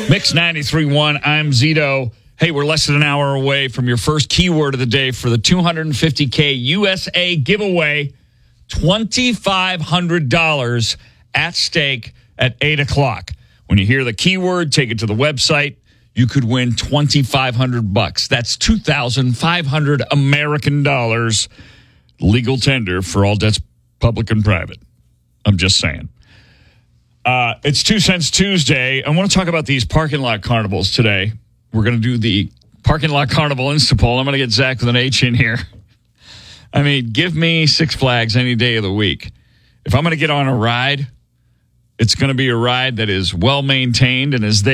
Mix 93.1, I'm Zito. Hey, we're less than an hour away from your first keyword of the day for the $250K USA giveaway. $2,500 at stake at 8 o'clock. When you hear the keyword, take it to the website. You could win $2,500. That's 2,500 American dollars. Legal tender for all debts, public and private. I'm just saying. It's 2 Cents Tuesday. I want to talk about these parking lot carnivals today. We're going to do the parking lot carnival Instapoll. I'm going to get Zach with an H in here. I mean, give me Six Flags any day of the week. If I'm going to get on a ride, it's going to be a ride that is well maintained and is there.